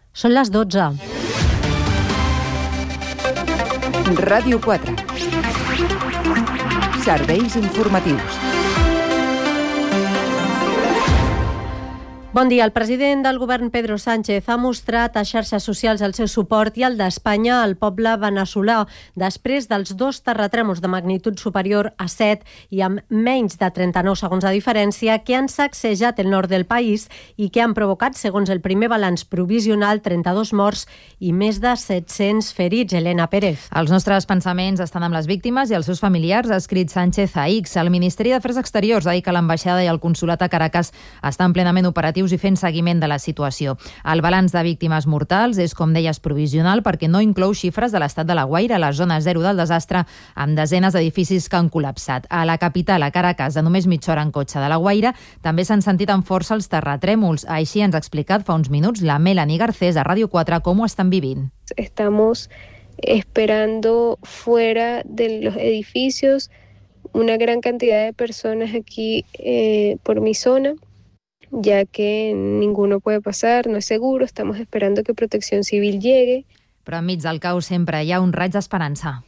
Són les 12. Ràdio 4. Serveis informatius. Bon dia. El president del govern, Pedro Sánchez, ha mostrat a xarxes socials el seu suport i el d'Espanya al poble veneçolà després dels 2 terratrèmols de magnitud superior a 7 i amb menys de 39 segons de diferència que han sacsejat el nord del país i que han provocat, segons el primer balanç provisional, 32 morts i més de 700 ferits. Elena Pérez. Els nostres pensaments estan amb les víctimes i els seus familiars, ha escrit Sánchez a X. El Ministeri d'Afers Exteriors ha dit que l'ambaixada i el consolat a Caracas estan plenament operatius i fent seguiment de la situació. El balanç de víctimes mortals és, com deies, provisional perquè no inclou xifres de l'estat de La Guaira, la zona zero del desastre, amb desenes d'edificis que han col·lapsat. A la capital, a Caracas, de només mitja hora en cotxe de La Guaira, també s'han sentit amb força els terratrèmols. Així ens ha explicat fa uns minuts la Melanie Garcés a Ràdio 4 com ho estan vivint. Estamos esperando fuera de los edificios una gran cantidad de personas aquí por mi zona, ya que ninguno puede pasar, no es seguro, estamos esperando que Protección Civil llegue. Però enmig del caos sempre hi ha un raig d'esperança.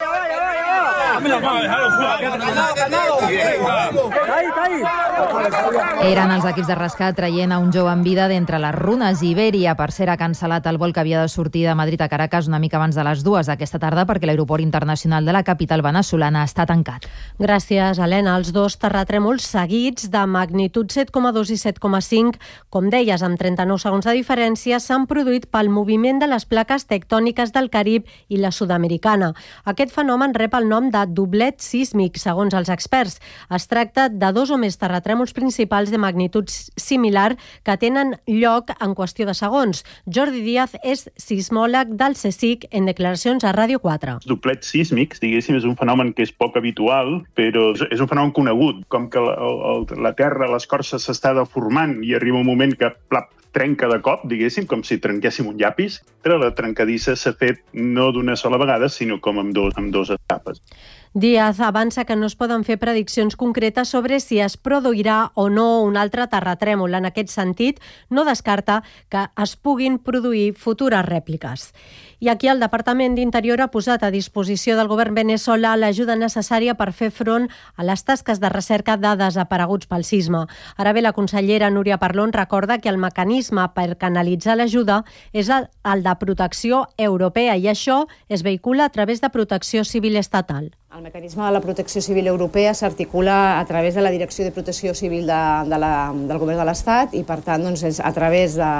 Eren els equips de rescat traient a un jove en vida d'entre les runes. Iberia, per cert, ha cancel·lat el vol que havia de sortir de Madrid a Caracas una mica abans de les 2 aquesta tarda perquè l'aeroport internacional de la capital veneçolana està tancat. Gràcies, Helena. Els 2 terratrèmols seguits de magnitud 7,2 i 7,5, com deies, amb 39 segons de diferència, s'han produït pel moviment de les plaques tectòniques del Carib i la sud-americana. Aquest fenomen rep el nom de doblet sísmic, segons els experts. Es tracta de 2 o més terratrèmols principals de magnitud similar que tenen lloc en qüestió de segons. Jordi Díaz és sismòleg del CSIC en declaracions a Ràdio 4. Els doblets sísmics, diguéssim, és un fenomen que és poc habitual, però és un fenomen conegut. Com que la Terra, l'escorça s'està deformant i arriba un moment que trenca de cop, diguéssim, com si trenquéssim un llapis, però la trencadissa s'ha fet no d'una sola vegada, sinó com amb dos etapes. Díaz avança que no es poden fer prediccions concretes sobre si es produirà o no un altre terratrèmol. En aquest sentit, no descarta que es puguin produir futures rèpliques. I aquí el Departament d'Interior ha posat a disposició del govern veneçolà l'ajuda necessària per fer front a les tasques de recerca de desapareguts pel sisme. Ara bé, la consellera Núria Parlon recorda que el mecanisme per canalitzar l'ajuda és el de protecció europea i això es vehicula a través de Protecció Civil Estatal. El mecanisme de la Protecció Civil Europea s'articula a través de la Direcció de Protecció Civil del Govern de l'Estat i, per tant, doncs, és a través de...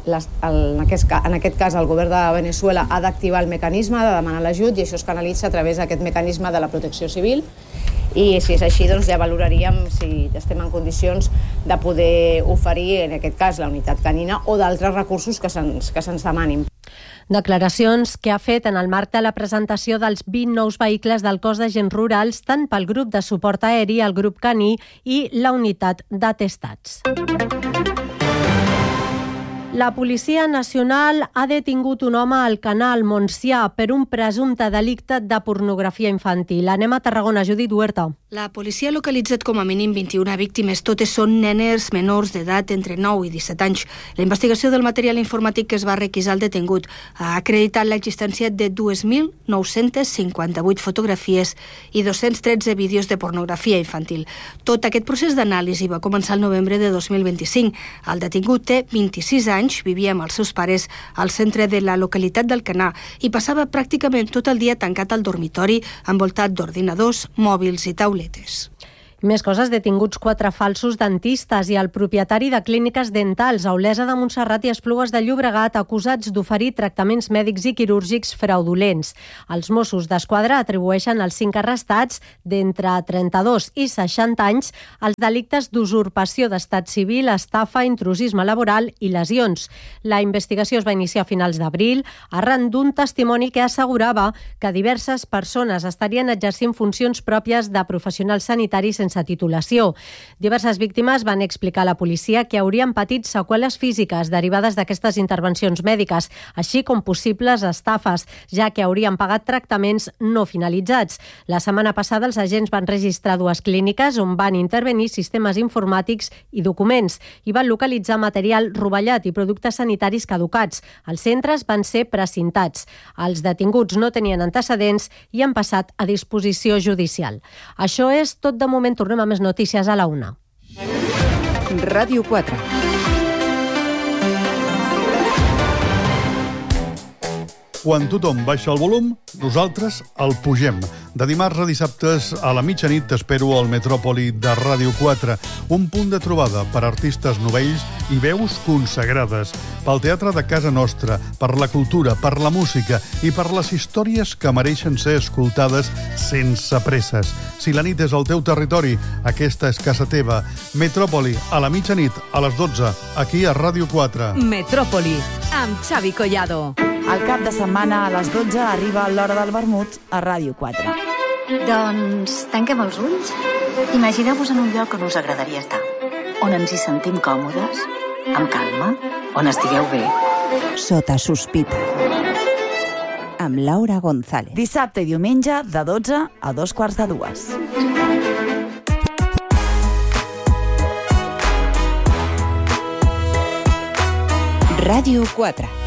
En aquest cas, el Govern de Veneçuela ha d'activar el mecanisme, de demanar l'ajut, i això es canalitza a través d'aquest mecanisme de la Protecció Civil. I si és així, doncs ja valoraríem si estem en condicions de poder oferir, en aquest cas, la unitat canina o d'altres recursos que se'ns demanin. Declaracions que ha fet en el marc de la presentació dels 20 nous vehicles del cos d'agents rurals, tant pel grup de suport aeri, el grup caní i la unitat d'atestats. La Policia Nacional ha detingut un home al Canal Montsià per un presumpte delicte de pornografia infantil. Anem a Tarragona, Judit Huerta. La policia ha localitzat com a mínim 21 víctimes. Totes són nenes menors d'edat entre 9 i 17 anys. La investigació del material informàtic que es va requisar al detingut ha acreditat l'existència de 2.958 fotografies i 213 vídeos de pornografia infantil. Tot aquest procés d'anàlisi va començar el novembre de 2025. El detingut té 26 anys, vivia amb els seus pares al centre de la localitat d'Alcanar i passava pràcticament tot el dia tancat al dormitori, envoltat d'ordinadors, mòbils i tauletes. Més coses, detinguts 4 falsos dentistes i el propietari de clíniques dentals a Olesa de Montserrat i Esplugues de Llobregat acusats d'oferir tractaments mèdics i quirúrgics fraudulents. Els Mossos d'Esquadra atribueixen als 5 arrestats d'entre 32 i 60 anys els delictes d'usurpació d'estat civil, estafa, intrusisme laboral i lesions. La investigació es va iniciar a finals d'abril arran d'un testimoni que assegurava que diverses persones estarien exercint funcions pròpies de professionals sanitaris sense sense titulació. Diverses víctimes van explicar a la policia que haurien patit seqüeles físiques derivades d'aquestes intervencions mèdiques, així com possibles estafes, ja que haurien pagat tractaments no finalitzats. La setmana passada els agents van registrar 2 clíniques on van intervenir sistemes informàtics i documents i van localitzar material rovellat i productes sanitaris caducats. Els centres van ser precintats. Els detinguts no tenien antecedents i han passat a disposició judicial. Això és tot de moment. Tornem a més notícies a la 1. Ràdio 4. Quan tothom baixa el volum, nosaltres el pugem. De dimarts a dissabtes a la mitjanit t'espero al Metròpoli de Ràdio 4, un punt de trobada per artistes novells i veus consagrades, pel teatre de casa nostra, per la cultura, per la música i per les històries que mereixen ser escoltades sense presses. Si la nit és al teu territori, aquesta és casa teva. Metròpoli, a la mitjanit, a les 12, aquí a Ràdio 4. Metròpoli, amb Xavi Collado. Al cap de setmana a les 12 arriba l'hora del vermut a Ràdio 4. Doncs tanquem els ulls. Imagineu-vos en un lloc on us agradaria estar, on ens hi sentim còmodes, amb calma, on estigueu bé. Sota sospita. Amb Laura González. Dissabte i diumenge de 12 a 2:45. Ràdio 4.